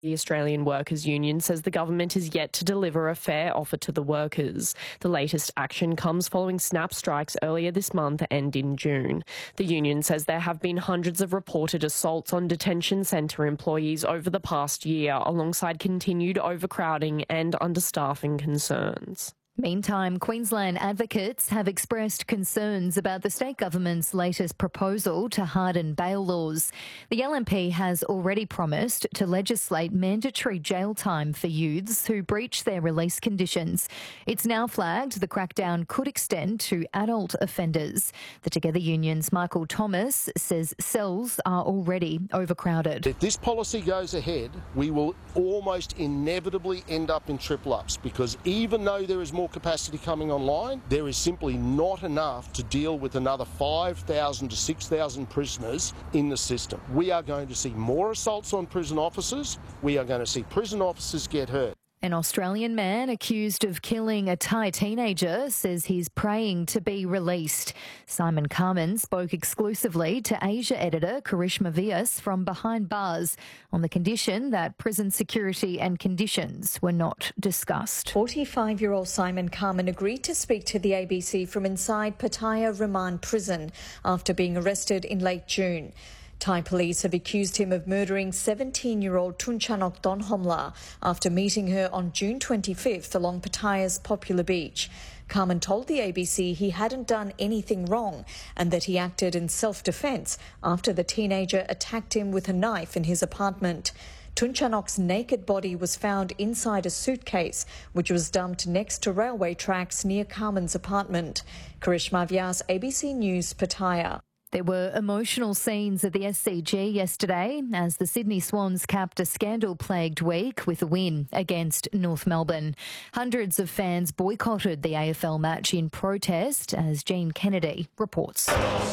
The Australian Workers' Union says the government is yet to deliver a fair offer to the workers. The latest action comes following snap strikes earlier this month and in June. The union says there have been hundreds of reported assaults on detention centre employees over the past year, alongside continued overcrowding and understaffing concerns. Meantime, Queensland advocates have expressed concerns about the state government's latest proposal to harden bail laws. The LNP has already promised to legislate mandatory jail time for youths who breach their release conditions. It's now flagged the crackdown could extend to adult offenders. The Together Union's Michael Thomas says cells are already overcrowded. If this policy goes ahead, we will almost inevitably end up in triple ups, because even though there is more capacity coming online, there is simply not enough to deal with another 5,000 to 6,000 prisoners in the system. We are going to see more assaults on prison officers. We are going to see prison officers get hurt. An Australian man accused of killing a Thai teenager says he's praying to be released. Simon Carman spoke exclusively to Asia editor Karishma Vyas from behind bars on the condition that prison security and conditions were not discussed. 45-year-old Simon Carman agreed to speak to the ABC from inside Pattaya Remand Prison after being arrested in late June. Thai police have accused him of murdering 17-year-old Tunchanok Donhomla after meeting her on June 25th along Pattaya's popular beach. Carman told the ABC he hadn't done anything wrong and that he acted in self-defence after the teenager attacked him with a knife in his apartment. Tunchanok's naked body was found inside a suitcase, which was dumped next to railway tracks near Carman's apartment. Karishma Vyas, ABC News, Pattaya. There were emotional scenes at the SCG yesterday as the Sydney Swans capped a scandal-plagued week with a win against North Melbourne. Hundreds of fans boycotted the AFL match in protest, as Jean Kennedy reports.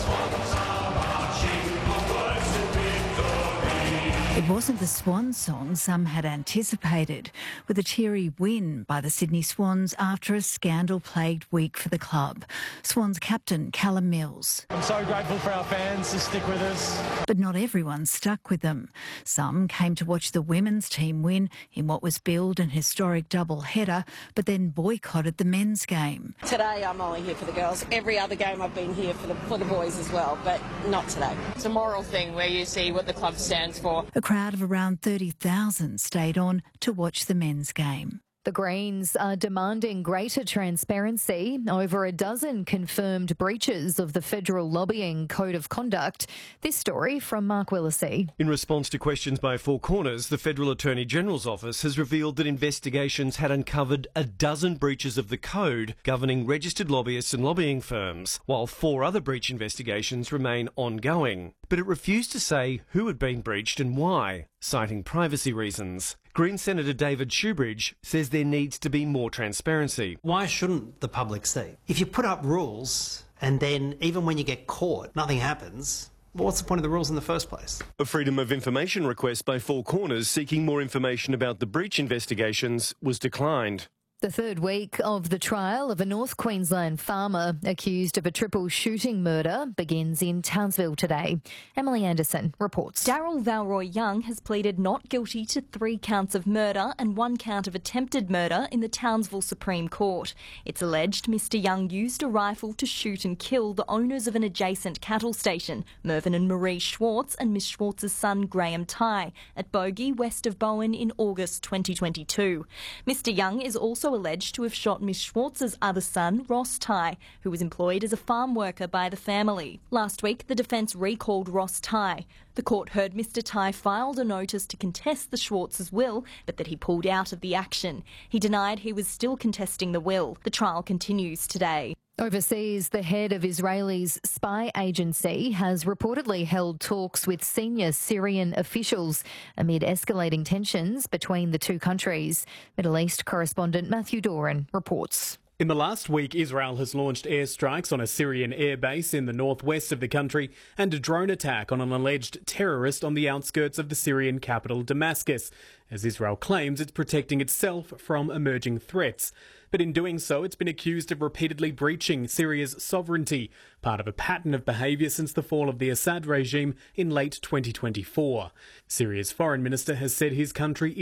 It wasn't the Swan song some had anticipated, with a teary win by the Sydney Swans after a scandal-plagued week for the club. Swans captain Callum Mills. I'm so grateful for our fans to stick with us. But not everyone stuck with them. Some came to watch the women's team win in what was billed an historic double-header, but then boycotted the men's game. Today I'm only here for the girls. Every other game I've been here for the boys as well, but not today. It's a moral thing where you see what the club stands for. A crowd of around 30,000 stayed on to watch the men's game. The Greens are demanding greater transparency over a dozen confirmed breaches of the federal lobbying code of conduct. This story from Mark Willisey. In response to questions by Four Corners, the Federal Attorney General's office has revealed that investigations had uncovered a dozen breaches of the code governing registered lobbyists and lobbying firms, while 4 other breach investigations remain ongoing. But it refused to say who had been breached and why, citing privacy reasons. Green Senator David Shoebridge says there needs to be more transparency. Why shouldn't the public see? If you put up rules and then even when you get caught, nothing happens, well, what's the point of the rules in the first place? A Freedom of Information request by Four Corners seeking more information about the breach investigations was declined. The third week of the trial of a North Queensland farmer accused of a triple shooting murder begins in Townsville today. Emily Anderson reports. Daryl Valroy Young has pleaded not guilty to 3 counts of murder and 1 count of attempted murder in the Townsville Supreme Court. It's alleged Mr Young used a rifle to shoot and kill the owners of an adjacent cattle station, Mervyn and Marie Schwartz and Miss Schwartz's son Graham Tighe, at Bogey, west of Bowen in August 2022. Mr Young is also alleged to have shot Miss Schwartz's other son, Ross Tighe, who was employed as a farm worker by the family. Last week, the defence recalled Ross Tighe. The court heard Mr Tighe filed a notice to contest the Schwartz's will, but that he pulled out of the action. He denied he was still contesting the will. The trial continues today. Overseas, the head of Israel's spy agency has reportedly held talks with senior Syrian officials amid escalating tensions between the two countries. Middle East correspondent Matthew Doran reports. In the last week, Israel has launched airstrikes on a Syrian airbase in the northwest of the country and a drone attack on an alleged terrorist on the outskirts of the Syrian capital, Damascus, as Israel claims it's protecting itself from emerging threats. But in doing so, it's been accused of repeatedly breaching Syria's sovereignty, part of a pattern of behaviour since the fall of the Assad regime in late 2024. Syria's foreign minister has said his country